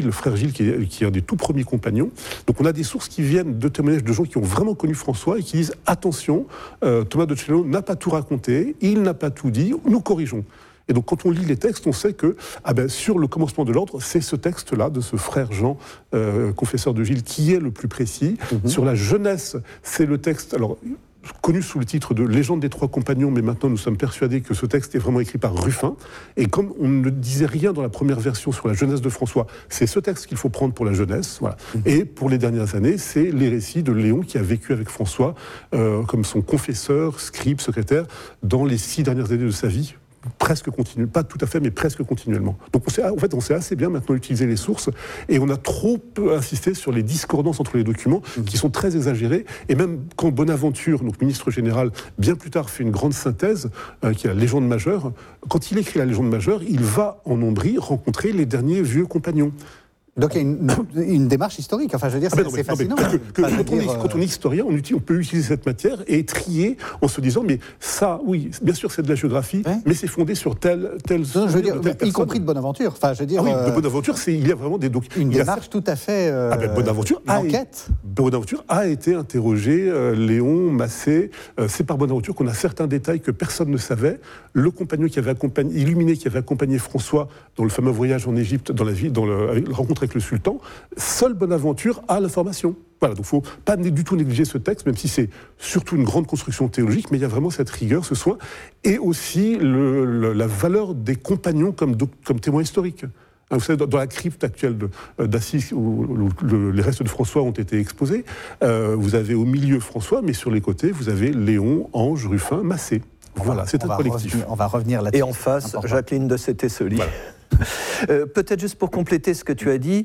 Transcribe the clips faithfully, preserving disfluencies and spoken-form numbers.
le frère Gilles, qui est, qui est un des tout premiers compagnons. Donc on a des sources qui viennent de témoignages de gens qui ont vraiment connu François et qui disent « Attention, euh, Thomas de Celano n'a pas tout raconté, il n'a pas tout dit, nous corrigeons ». Et donc, quand on lit les textes, on sait que, ah ben, sur le commencement de l'ordre, c'est ce texte-là, de ce frère Jean, euh, confesseur de Gilles, qui est le plus précis. Mm-hmm. Sur la jeunesse, c'est le texte, alors, connu sous le titre de Légende des trois compagnons, mais maintenant nous sommes persuadés que ce texte est vraiment écrit par Ruffin. Et comme on ne disait rien dans la première version sur la jeunesse de François, c'est ce texte qu'il faut prendre pour la jeunesse. Voilà. Mmh. Et pour les dernières années, c'est les récits de Léon qui a vécu avec François euh, comme son confesseur, scribe, secrétaire, dans les six dernières années de sa vie. Presque continuellement, pas tout à fait, mais presque continuellement. Donc on sait, en fait, on sait assez bien maintenant utiliser les sources, et on a trop peu insisté sur les discordances entre les documents, mmh. qui sont très exagérées, et même quand Bonaventure, donc ministre général, bien plus tard fait une grande synthèse, euh, qui est la légende majeure, quand il écrit la légende majeure, il va en Ombrie rencontrer les derniers vieux compagnons. Donc il y a une, une démarche historique, enfin je veux dire, c'est, ah ben non, c'est fascinant. Que, que, enfin, quand, on est, euh... quand on est historien, on, utilise, on peut utiliser cette matière et trier en se disant, mais ça, oui, bien sûr c'est de la géographie, ouais. mais c'est fondé sur tel, tel... Non, je veux dire, y compris de Bonaventure, enfin je veux dire... Ah oui, euh... de Bonaventure, c'est, il y a vraiment des... Donc, une il démarche a... tout à fait... Euh... Ah ben Bonaventure a, enquête. Bonaventure a été interrogé, euh, Léon, Massé, euh, c'est par Bonaventure qu'on a certains détails que personne ne savait. Le compagnon qui avait accompagné, Illuminé, qui avait accompagné François dans le fameux voyage en Égypte, dans la, vie, dans le, avec, la rencontre avec le sultan, seule Bonaventure a l'information. Voilà, donc il ne faut pas du tout négliger ce texte, même si c'est surtout une grande construction théologique, mais il y a vraiment cette rigueur, ce soin, et aussi le, le, la valeur des compagnons comme, comme témoins historiques. Vous savez, dans la crypte actuelle de, d'Assise, où le, les restes de François ont été exposés, euh, vous avez au milieu François, mais sur les côtés, vous avez Léon, Ange, Ruffin, Massé. Voilà, c'est un collectif. Revenir, on va revenir là-dessus. Et en face, Jacqueline de Sétessely. Voilà. euh, peut-être juste pour compléter ce que tu as dit,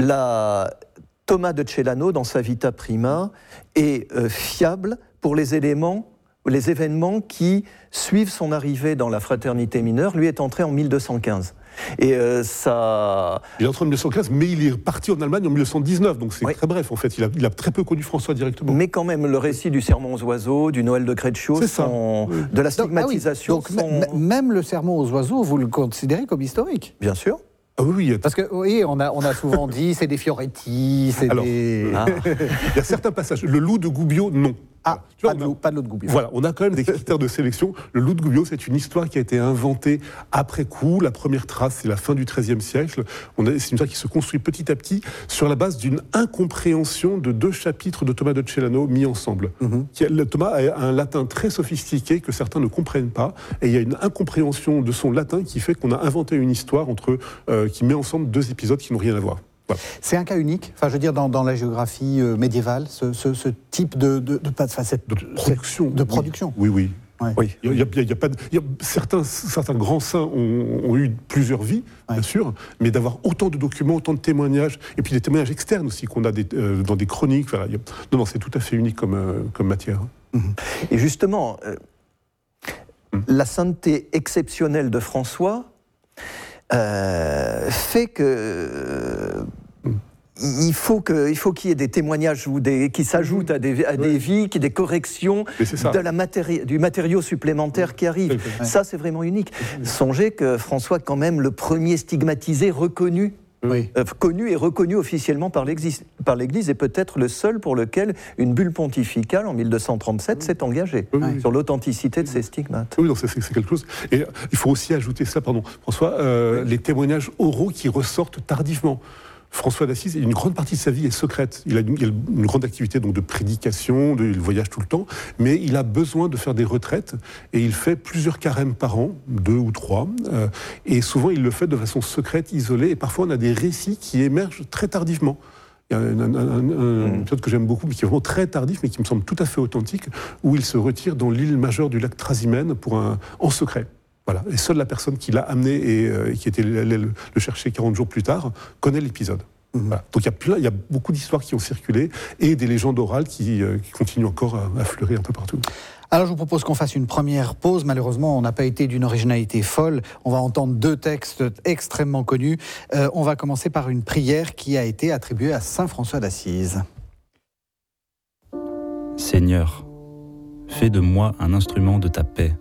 la... Thomas de Celano, dans sa Vita Prima, est euh, fiable pour les éléments, les événements qui suivent son arrivée dans la fraternité mineure. Lui est entré en mille deux cent quinze. Et euh, ça... Il est entré en mille deux cent quinze, mais il est parti en Allemagne en mille deux cent dix-neuf, donc c'est oui. très bref en fait. Il a, il a très peu connu François directement. Mais quand même, le récit du Sermon aux oiseaux, du Noël de Crétechaux, son... oui. de la stigmatisation... Donc, ah oui. donc son... m- même le Sermon aux oiseaux, vous le considérez comme historique ? Bien sûr. Ah oui, parce que oui, on a on a souvent dit c'est des Fioretti, c'est Alors, des. Ah. Il y a certains passages. Le loup de Gubbio, non. Ah, tu vois, pas, de loup, pas de loup de Gubbio. Voilà, on a quand même des critères de sélection. Le loup de Gubbio, c'est une histoire qui a été inventée après coup. La première trace, c'est la fin du treizième siècle. On a, c'est une histoire qui se construit petit à petit sur la base d'une incompréhension de deux chapitres de Thomas de Celano mis ensemble. Mm-hmm. Thomas a un latin très sophistiqué que certains ne comprennent pas, et il y a une incompréhension de son latin qui fait qu'on a inventé une histoire entre euh, qui met ensemble deux épisodes qui n'ont rien à voir. Voilà. C'est un cas unique, enfin je veux dire dans, dans la géographie euh, médiévale, ce, ce, ce type de, de, de, de, cette, de production. De production. Oui, oui. oui. Ouais. oui. Il y a, il y a, il y a pas de, il y a, certains, certains grands saints ont, ont eu plusieurs vies, ouais. bien sûr, mais d'avoir autant de documents, autant de témoignages, et puis des témoignages externes aussi qu'on a des, euh, dans des chroniques. Voilà, il y a, non, non, c'est tout à fait unique comme, euh, comme matière. Mmh. Et justement, euh, mmh. la sainteté exceptionnelle de François euh, fait que... Euh, Il faut, que, il faut qu'il y ait des témoignages ou des, qui s'ajoutent à des, à des oui. vies, qu'il y ait des corrections de la matéri- du matériau supplémentaire qui arrive. Oui. Ça, c'est vraiment unique. Oui. Songez que François, quand même, le premier stigmatisé, reconnu, oui. euh, connu et reconnu officiellement par l'Église, par l'Église, et peut-être le seul pour lequel une bulle pontificale, en mille deux cent trente-sept, oui. s'est engagée oui. sur l'authenticité de ces stigmates. Oui, non, c'est, c'est quelque chose. Et il faut aussi ajouter ça, pardon, François, euh, oui. les témoignages oraux qui ressortent tardivement. François d'Assise, une grande partie de sa vie est secrète. Il a une, il a une grande activité donc, de prédication, de, il voyage tout le temps, mais il a besoin de faire des retraites et il fait plusieurs carèmes par an, deux ou trois, euh, et souvent il le fait de façon secrète, isolée, et parfois on a des récits qui émergent très tardivement. Il y a un, un, un, un épisode que j'aime beaucoup, mais qui est vraiment très tardif, mais qui me semble tout à fait authentique, où il se retire dans l'île majeure du lac Trasimène pour un, en secret. Voilà. Et seule la personne qui l'a amené et euh, qui était allée le, le chercher quarante jours plus tard connaît l'épisode. Mmh. Voilà. Donc il y a plein, il y a beaucoup d'histoires qui ont circulé et des légendes orales qui, euh, qui continuent encore à, à fleurir un peu partout. Alors je vous propose qu'on fasse une première pause. Malheureusement, on n'a pas été d'une originalité folle. On va entendre deux textes extrêmement connus. Euh, on va commencer par une prière qui a été attribuée à saint François d'Assise. Seigneur, fais de moi un instrument de ta paix.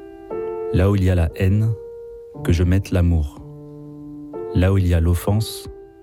Là où il y a la haine, que je mette l'amour. Là où il y a l'offense,